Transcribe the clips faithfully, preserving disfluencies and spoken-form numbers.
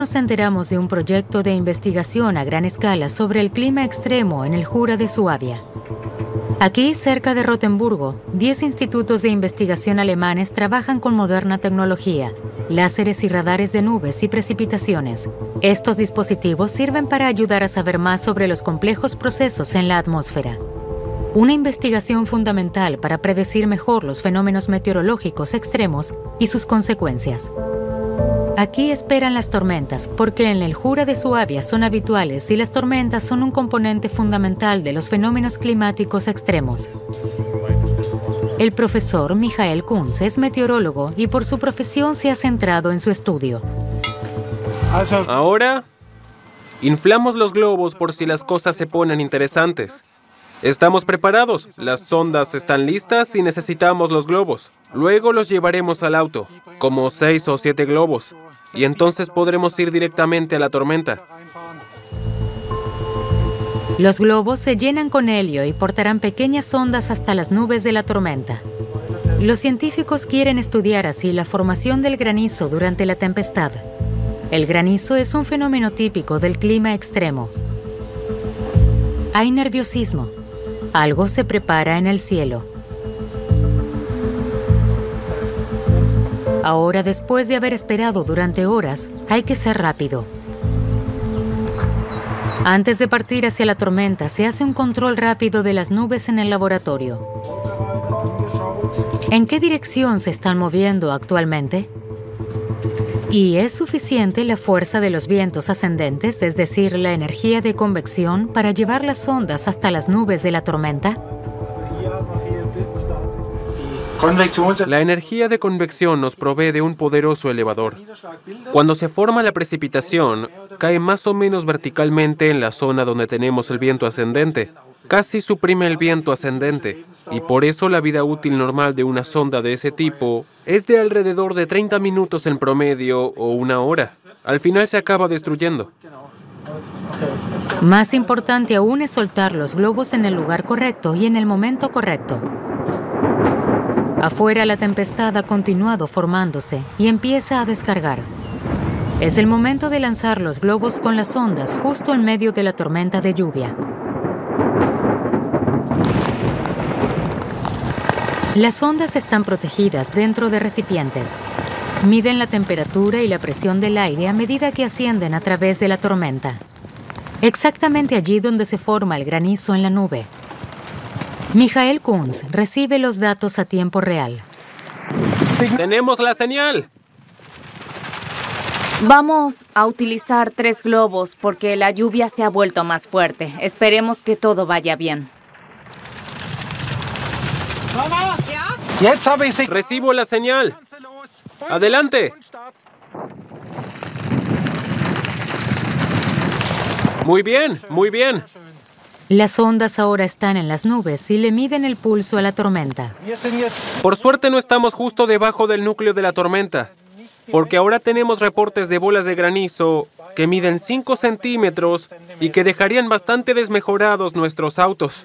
Nos enteramos de un proyecto de investigación a gran escala sobre el clima extremo en el Jura de Suabia. Aquí, cerca de Rotemburgo, diez institutos de investigación alemanes trabajan con moderna tecnología, láseres y radares de nubes y precipitaciones. Estos dispositivos sirven para ayudar a saber más sobre los complejos procesos en la atmósfera. Una investigación fundamental para predecir mejor los fenómenos meteorológicos extremos y sus consecuencias. Aquí esperan las tormentas, porque en el Jura de Suabia son habituales y las tormentas son un componente fundamental de los fenómenos climáticos extremos. El profesor Michael Kunz es meteorólogo y por su profesión se ha centrado en su estudio. Ahora, inflamos los globos por si las cosas se ponen interesantes. Estamos preparados, las sondas están listas y necesitamos los globos. Luego los llevaremos al auto, como seis o siete globos, y entonces podremos ir directamente a la tormenta. Los globos se llenan con helio y portarán pequeñas ondas hasta las nubes de la tormenta. Los científicos quieren estudiar así la formación del granizo durante la tempestad. El granizo es un fenómeno típico del clima extremo. Hay nerviosismo. Algo se prepara en el cielo. Ahora, después de haber esperado durante horas, hay que ser rápido. Antes de partir hacia la tormenta, se hace un control rápido de las nubes en el laboratorio. ¿En qué dirección se están moviendo actualmente? ¿Y es suficiente la fuerza de los vientos ascendentes, es decir, la energía de convección, para llevar las ondas hasta las nubes de la tormenta? La energía de convección nos provee de un poderoso elevador. Cuando se forma la precipitación, cae más o menos verticalmente en la zona donde tenemos el viento ascendente. Casi suprime el viento ascendente, y por eso la vida útil normal de una sonda de ese tipo es de alrededor de treinta minutos en promedio o una hora. Al final se acaba destruyendo. Más importante aún es soltar los globos en el lugar correcto y en el momento correcto. Afuera, la tempestad ha continuado formándose y empieza a descargar. Es el momento de lanzar los globos con las ondas justo en medio de la tormenta de lluvia. Las ondas están protegidas dentro de recipientes. Miden la temperatura y la presión del aire a medida que ascienden a través de la tormenta. Exactamente allí donde se forma el granizo en la nube. Michael Kunz recibe los datos a tiempo real. ¡Tenemos la señal! Vamos a utilizar tres globos porque la lluvia se ha vuelto más fuerte. Esperemos que todo vaya bien. Recibo la señal. ¡Adelante! Muy bien, muy bien. Las ondas ahora están en las nubes y le miden el pulso a la tormenta. Por suerte no estamos justo debajo del núcleo de la tormenta, porque ahora tenemos reportes de bolas de granizo que miden cinco centímetros y que dejarían bastante desmejorados nuestros autos.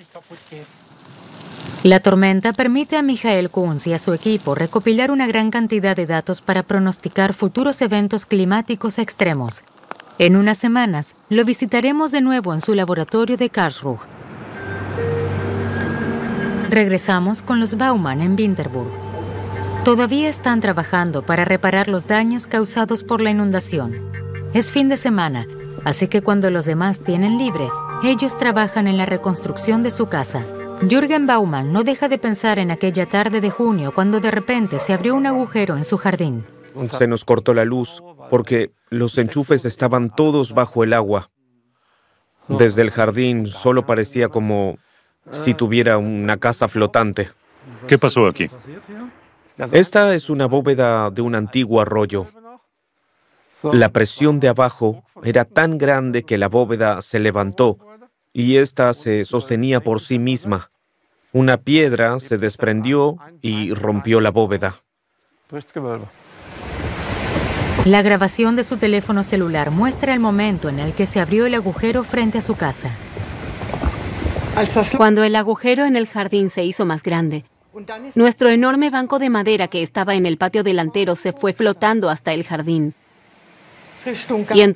La tormenta permite a Michael Kunz y a su equipo recopilar una gran cantidad de datos para pronosticar futuros eventos climáticos extremos. En unas semanas, lo visitaremos de nuevo en su laboratorio de Karlsruhe. Regresamos con los Baumann en Winterburg. Todavía están trabajando para reparar los daños causados por la inundación. Es fin de semana, así que cuando los demás tienen libre, ellos trabajan en la reconstrucción de su casa. Jürgen Baumann no deja de pensar en aquella tarde de junio cuando de repente se abrió un agujero en su jardín. Se nos cortó la luz porque los enchufes estaban todos bajo el agua. Desde el jardín solo parecía como si tuviera una casa flotante. ¿Qué pasó aquí? Esta es una bóveda de un antiguo arroyo. La presión de abajo era tan grande que la bóveda se levantó y esta se sostenía por sí misma. Una piedra se desprendió y rompió la bóveda. La grabación de su teléfono celular muestra el momento en el que se abrió el agujero frente a su casa. Cuando el agujero en el jardín se hizo más grande, nuestro enorme banco de madera que estaba en el patio delantero se fue flotando hasta el jardín. Y